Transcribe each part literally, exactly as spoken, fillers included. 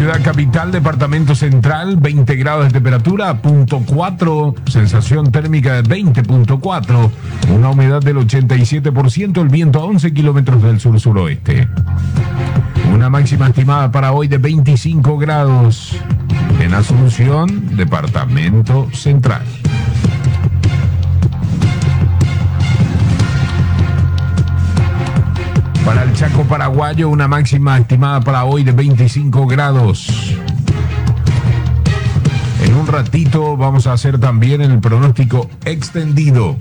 Ciudad capital, departamento central, veinte grados de temperatura, punto cuatro, sensación térmica de veinte punto cuatro, una humedad del ochenta y siete por ciento, el viento a once kilómetros del sur-suroeste. Una máxima estimada para hoy de veinticinco grados en Asunción, departamento central. Para el Chaco paraguayo, una máxima estimada para hoy de veinticinco grados. En un ratito vamos a hacer también el pronóstico extendido.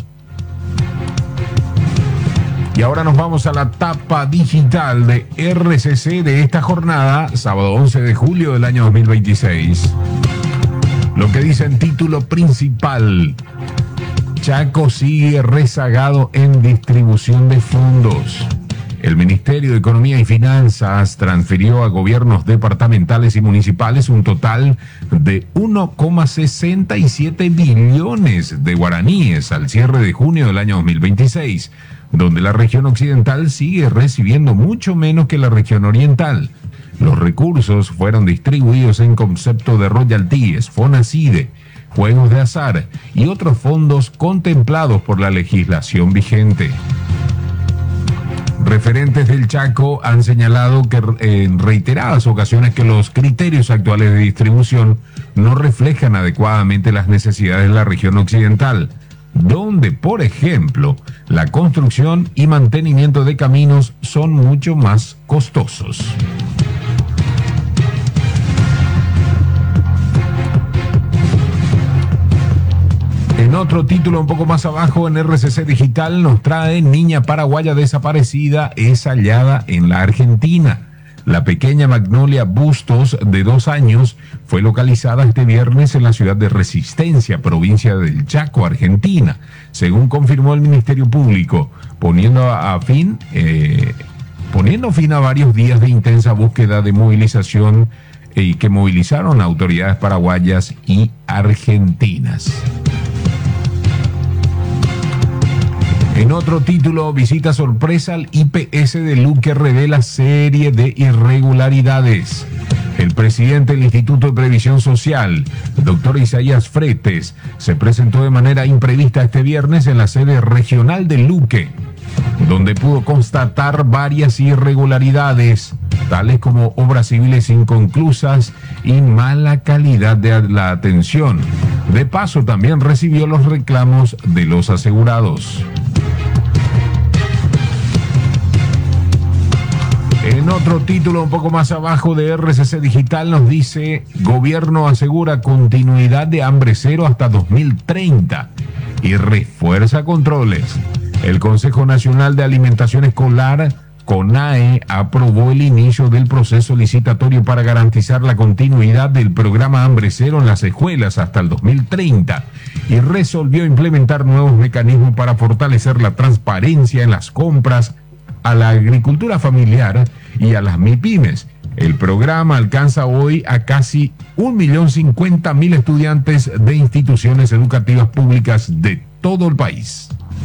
Y ahora nos vamos a la tapa digital de R C C de esta jornada, sábado once de julio del año dos mil veintiséis. Lo que dice en título principal: Chaco sigue rezagado en distribución de fondos. El Ministerio de Economía y Finanzas transfirió a gobiernos departamentales y municipales un total de uno coma sesenta y siete billones de guaraníes al cierre de junio del año dos mil veintiséis, donde la región occidental sigue recibiendo mucho menos que la región oriental. Los recursos fueron distribuidos en concepto de royalties, FONACIDE, juegos de azar y otros fondos contemplados por la legislación vigente. Referentes del Chaco han señalado que en reiteradas ocasiones que los criterios actuales de distribución no reflejan adecuadamente las necesidades de la región occidental, donde, por ejemplo, la construcción y mantenimiento de caminos son mucho más costosos. En otro título un poco más abajo en R C C Digital nos trae: niña paraguaya desaparecida es hallada en la Argentina. La pequeña Magnolia Bustos, de dos años, fue localizada este viernes en la ciudad de Resistencia, provincia del Chaco, Argentina, según confirmó el Ministerio Público, poniendo a fin, eh, poniendo fin a varios días de intensa búsqueda de movilización y eh, que movilizaron a autoridades paraguayas y argentinas. En otro título, visita sorpresa al I P S de Luque revela serie de irregularidades. El presidente del Instituto de Previsión Social, el doctor Isaías Fretes, se presentó de manera imprevista este viernes en la sede regional de Luque, donde pudo constatar varias irregularidades, tales como obras civiles inconclusas y mala calidad de la atención. De paso, también recibió los reclamos de los asegurados. En otro título un poco más abajo de R C C Digital nos dice: gobierno asegura continuidad de hambre cero hasta dos mil treinta y refuerza controles. El Consejo Nacional de Alimentación Escolar, CONAE, aprobó el inicio del proceso licitatorio para garantizar la continuidad del programa Hambre Cero en las escuelas hasta el dos mil treinta y resolvió implementar nuevos mecanismos para fortalecer la transparencia en las compras a la agricultura familiar y a las MIPYMES. El programa alcanza hoy a casi un millón cincuenta mil estudiantes de instituciones educativas públicas de todo el país.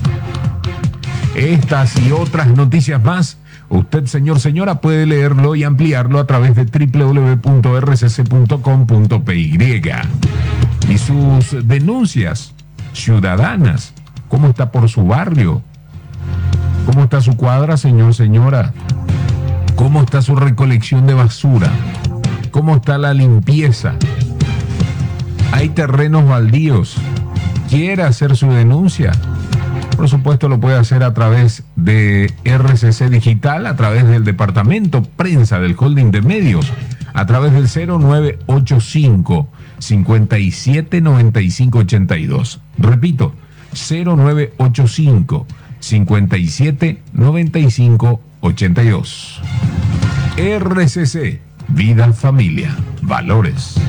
Estas y otras noticias más, usted, señor, señora, puede leerlo y ampliarlo a través de doble u doble u doble u punto r c c punto com punto p y. Y sus denuncias ciudadanas, ¿cómo está por su barrio? ¿Cómo está su cuadra, señor, señora? ¿Cómo está su recolección de basura? ¿Cómo está la limpieza? ¿Hay terrenos baldíos? ¿Quiere hacer su denuncia? Por supuesto, lo puede hacer a través de R C C Digital, a través del Departamento Prensa del Holding de Medios, a través del cero nueve ocho cinco, cincuenta y siete, noventa y cinco, ochenta y dos. Repito, cero nueve ocho cinco, cincuenta y siete, noventa y cinco, ochenta y dos. R C C, vida, familia, valores.